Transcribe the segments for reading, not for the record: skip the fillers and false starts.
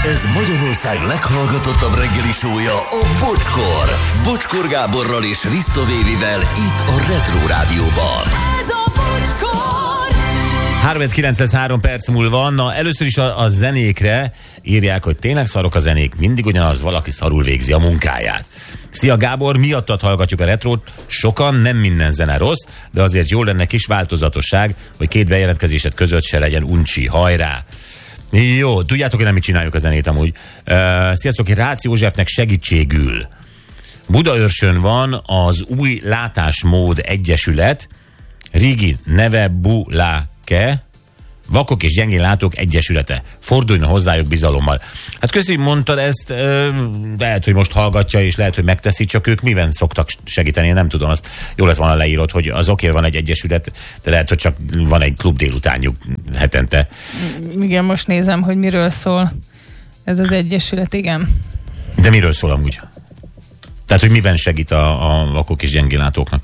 Ez Magyarország leghallgatottabb reggeli show-ja, a Bocskor. Bocskor Gáborral és Risto Vévivel itt a Retro Rádióban. Ez a Bocskor! 3:09 perc múlva. Na, először is a zenékre írják, hogy tényleg szarok a zenék, mindig ugyanaz, valaki szarul végzi a munkáját. Szia Gábor, miattad hallgatjuk a retrót, sokan, nem minden zene rossz, de azért jól lenne kis változatosság, hogy két bejelentkezésed között se legyen uncsi, hajrá! Jó, tudjátok, hogy nem mit csináljuk a zenét amúgy. Sziasztok, Rácz Józsefnek segítségül. Budaörsön van az Új Látásmód Egyesület, régi neve Buláke, Vakok és Gyengén Látók Egyesülete. Forduljon hozzájuk bizalommal. Hát köszönöm, mondtad ezt, lehet, hogy most hallgatja, és lehet, hogy megteszi, csak ők miben szoktak segíteni, én nem tudom, azt jól lett volna leírod, hogy az oké, van egy egyesület, de lehet, hogy csak van egy klub délutánjuk hetente. Igen, most nézem, hogy miről szól ez az egyesület, igen. De miről szól amúgy? Tehát, hogy miben segít a vakok és gyengén látóknak?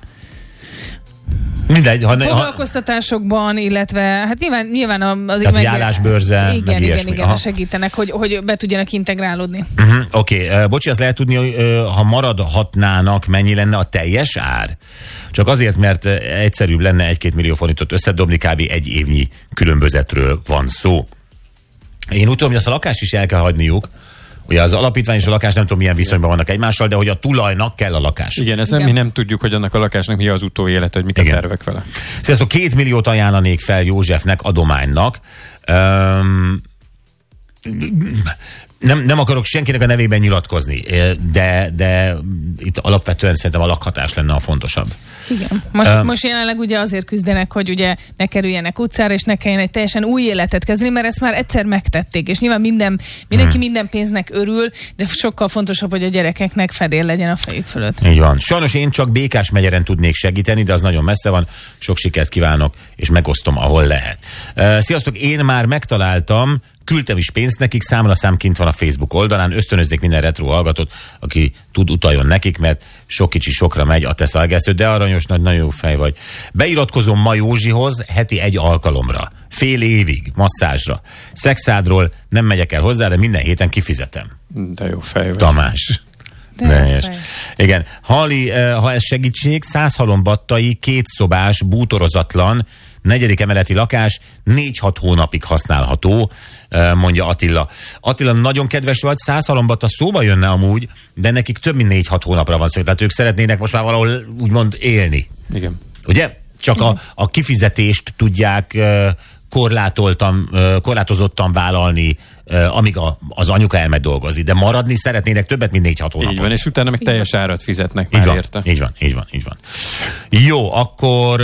Mindegy, foglalkoztatásokban, illetve hát nyilván az tehát állásbőrze, igen, segítenek, hogy be tudjanak integrálódni. Oké. Bocsi, azt lehet tudni, hogy ha maradhatnának, mennyi lenne a teljes ár? Csak azért, mert egyszerűbb lenne 1-2 millió forintot összedobni, kb. egy évnyi különbözetről van szó. Én úgy tudom, hogy azt a lakást is el kell hagyniuk. Ugye az alapítvány és a lakás nem tudom milyen viszonyban vannak egymással, de hogy a tulajnak kell a lakás. Igen, ez nem, mi nem tudjuk, hogy annak a lakásnak mi az utóélet, hogy mik a tervek vele. Sziasztok, 2 milliót ajánlanék fel Józsefnek adománynak. Nem akarok senkinek a nevében nyilatkozni, de itt alapvetően szerintem a lakhatás lenne a fontosabb. Igen. Most jelenleg ugye azért küzdenek, hogy ugye ne kerüljenek utcára, és ne kelljen egy teljesen új életet kezdeni, mert ezt már egyszer megtették, és nyilván mindenki minden pénznek örül, de sokkal fontosabb, hogy a gyerekeknek fedél legyen a fejük fölött. Így van. Sajnos én csak Békás megyeren tudnék segíteni, de az nagyon messze van. Sok sikert kívánok, és megosztom, ahol lehet. Sziasztok, én már megtaláltam, küldtem is pénzt nekik, számlaszám kint van a Facebook oldalán, ösztönöznék minden retro hallgatót, aki tud, utaljon nekik, mert sok kicsi sokra megy a te szalgászod, de aranyos, nagyon jó fej vagy. Beiratkozom ma Józsihoz heti 1 alkalomra, fél évig, masszázsra. Szexádról nem megyek el hozzá, de minden héten kifizetem. De jó fej vagy. Tamás. Igen. Hali, ha ez segítség, 100 halombattai, 2 szobás, bútorozatlan, 4. emeleti lakás, 4-6 hónapig használható, mondja Attila. Attila nagyon kedves volt, 100 halombatta szóba jönne amúgy, de nekik több mint 4-6 hónapra van szó. Tehát ők szeretnének most már valahol úgymond élni. Igen. Ugye? Csak a kifizetést tudják korlátozottan vállalni, amíg az anyuka elmegy dolgozni. De maradni szeretnének többet, mint 4-6 hónapot. Így van, és utána meg teljes árat fizetnek már érte. Így van. Jó, akkor...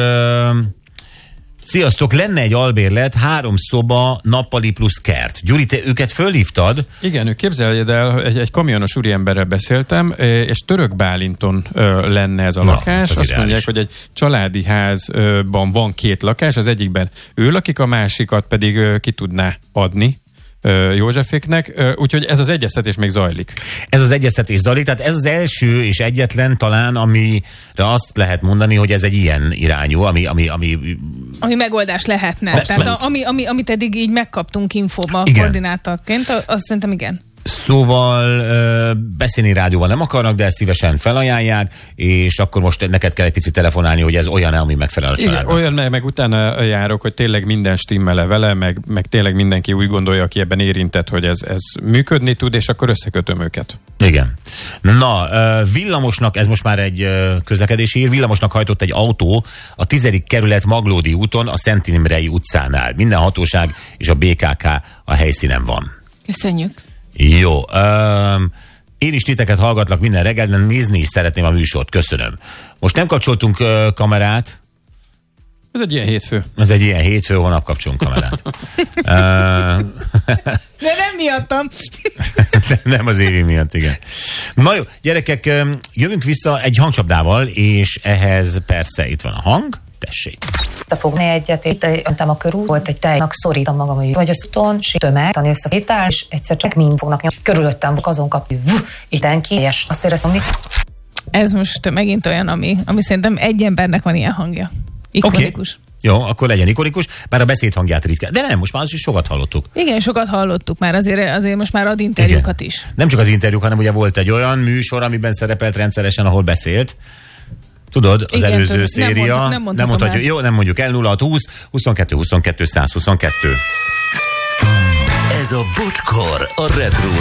Sziasztok, lenne egy albérlet, 3 szoba, nappali plusz kert. Gyuri, te őket fölhívtad? Igen, képzeljed el, egy kamionos úriemberrel beszéltem, és Török Bálinton lenne ez a lakás. Azt mondják, hogy egy családi házban van 2 lakás, az egyikben ő lakik, a másikat pedig ki tudná adni Józseféknek, úgyhogy ez az egyeztetés még zajlik. Ez az egyeztetés zajlik, tehát ez az első és egyetlen talán, amire azt lehet mondani, hogy ez egy ilyen irányú, ami megoldás lehetne. Tehát amit eddig így megkaptunk infóba koordinátorként, azt szerintem igen. Szóval beszélni rádióval nem akarnak, de ezt szívesen felajánlják, és akkor most neked kell egy picit telefonálni, hogy ez olyan, ami megfelel a családnak. Igen, olyan, meg utána járok, hogy tényleg minden stimmel-e vele, meg tényleg mindenki úgy gondolja, aki ebben érintett, hogy ez működni tud, és akkor összekötöm őket. Igen. Na, villamosnak, ez most már egy közlekedési hír, villamosnak hajtott egy autó a 10. kerület Maglódi úton, a Szent Imrei utcánál. Minden hatóság és a BKK a helyszínen van. Köszönjük. Jó. Én is titeket hallgatlak minden reggel, de nézni is szeretném a műsort. Köszönöm. Most nem kapcsoltunk kamerát. Ez egy ilyen hétfő. Holnap kapcsolunk kamerát. De nem miattam. Nem az Évi miatt, igen. Na jó, gyerekek, jövünk vissza egy hangcsapdával, és ehhez persze itt van a hang. Tessék. Fogni egyet, itt a körül volt egy tejnak, szorítom magam, hogy az úton, tömeg, tan összevétel, és egyszer csak mind fognak nyomni. Körülöttem azon kapni, itten ki, és azt éreztem, hogy... Ez most megint olyan, ami szerintem egy embernek van ilyen hangja. Ikonikus. Jó, akkor legyen ikonikus, bár a beszédhangját ritkán. De nem, most már az is sokat hallottuk. Igen, sokat hallottuk már, azért most már ad interjúkat is. Nem csak az interjúk, hanem ugye volt egy olyan műsor, amiben szerepelt rendszeresen, ahol beszélt. Tudod, az igen, előző széria. Nem mondhatjuk. Jó, nem mondjuk el. 0620 22 22 122. Ez a Bocskor, a Retro